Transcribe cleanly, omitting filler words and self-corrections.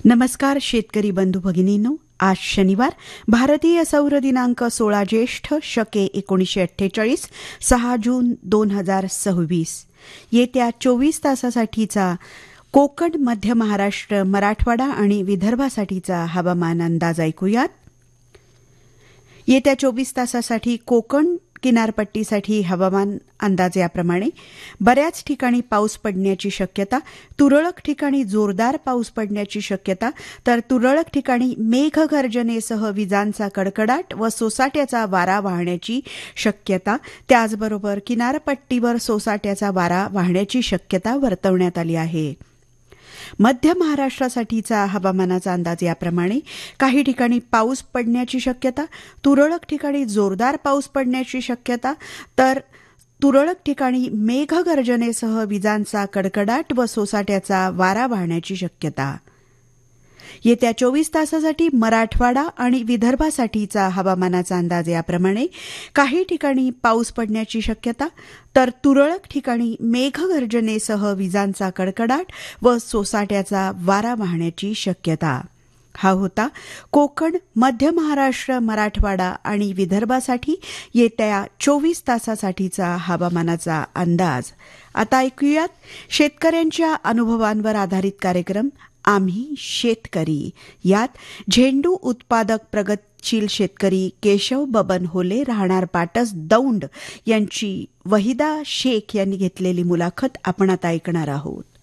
नमस्कार शेतकरी बंधू भगिनींनो, आज शनिवार, भारतीय सौर दिनांक 16 ज्येष्ठ शके 1948, 6 जून 2026. येत्या 24 तासासाठीचा कोकण, मध्य महाराष्ट्र, मराठवाडा आणि विदर्भासाठीचा हवामान अंदाज ऐकूयात. येत्या 24 तासासाठी कोकण किनारपट्टीसाठी हवामान अंदाज याप्रमाणे: बऱ्याच ठिकाणी पाऊस पडण्याची शक्यता, तुरळक ठिकाणी जोरदार पाऊस पडण्याची शक्यता, तर तुरळक ठिकाणी मेघगर्जनेसह विजांचा कडकडाट व सोसाट्याचा वारा वाहण्याची शक्यता. त्याचबरोबर किनारपट्टीवर सोसाट्याचा वारा वाहण्याची शक्यता वर्तवण्यात आली आहे. मध्य महाराष्ट्रासाठीचा हवामानाचा अंदाज याप्रमाणे: काही ठिकाणी पाऊस पडण्याची शक्यता, तुरळक ठिकाणी जोरदार पाऊस पडण्याची शक्यता, तर तुरळक ठिकाणी मेघगर्जनेसह विजांचा कडकडाट व सोसाट्याचा वारा वाहण्याची शक्यता. येत्या 24 तासासाठी मराठवाडा आणि विदर्भासाठीचा हवामानाचा अंदाज याप्रमाणे: काही ठिकाणी पाऊस पडण्याची शक्यता, तर तुरळक ठिकाणी मेघगर्जनेसह विजांचा कडकडाट व सोसाट्याचा वारा वाहण्याची शक्यता. हा होता कोकण, मध्य महाराष्ट्र, मराठवाडा आणि विदर्भासाठी येत्या 24 तासासाठीचा हवामानाचा अंदाज. आता ऐकूयात शेतकऱ्यांच्या अनुभवांवर आधारित कार्यक्रम आम्ही शेतकरी. यात झेंडू उत्पादक प्रगतशील शेतकरी केशव बबन होले, राहणार पाटस, दौंड यांची वहिदा शेख यांनी घेतलेली मुलाखत आपण आता ऐकणार आहोत.